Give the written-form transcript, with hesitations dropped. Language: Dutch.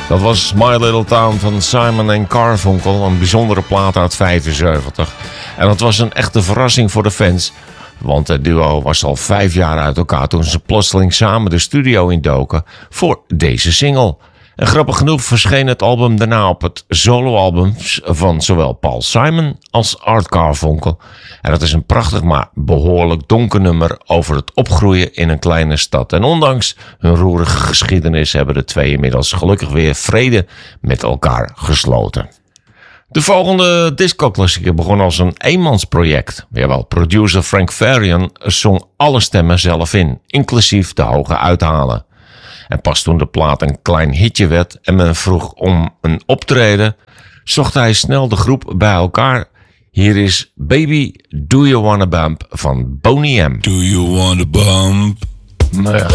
Dat was My Little Town van Simon en Garfunkel, een bijzondere plaat uit 1975. En dat was een echte verrassing voor de fans, want het duo was al 5 jaar uit elkaar toen ze plotseling samen de studio indoken voor deze single. En grappig genoeg verscheen het album daarna op het soloalbum van zowel Paul Simon als Art Garfunkel. En dat is een prachtig maar behoorlijk donker nummer over het opgroeien in een kleine stad. En ondanks hun roerige geschiedenis hebben de twee inmiddels gelukkig weer vrede met elkaar gesloten. De volgende disco-klassieker begon als een eenmansproject. Jawel, producer Frank Farian zong alle stemmen zelf in, inclusief de hoge uithalen. En pas toen de plaat een klein hitje werd en men vroeg om een optreden, zocht hij snel de groep bij elkaar. Hier is Baby Do You Wanna Bump van Boney M. Do you wanna bump? Ja.